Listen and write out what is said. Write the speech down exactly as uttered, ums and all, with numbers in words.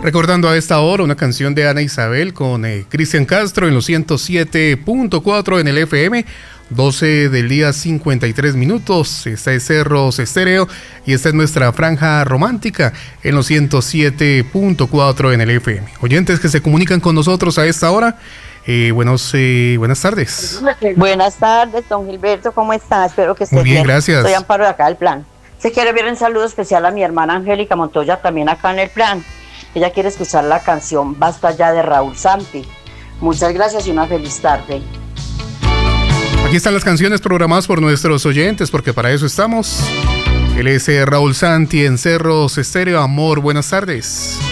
Recordando a esta hora una canción de Ana Isabel con eh, Cristian Castro en los ciento siete punto cuatro en el F M, doce del día cincuenta y tres minutos. Esta es Cerros Estéreo y esta es nuestra franja romántica en los ciento siete punto cuatro en el F M. Oyentes que se comunican con nosotros a esta hora, eh, buenos, eh, buenas tardes. Buenas tardes, don Gilberto, ¿cómo está? Espero que esté Muy bien, bien. gracias. Soy Amparo de acá del Plan. Se quiere ver un saludo especial a mi hermana Angélica Montoya, también acá en el Plan. Ella quiere escuchar la canción Basta Ya de Raúl Santi. Muchas gracias y una feliz tarde. Aquí están las canciones programadas por nuestros oyentes, porque para eso estamos. Él es eh, Raúl Santi en Cerros Estéreo. Amor, buenas tardes.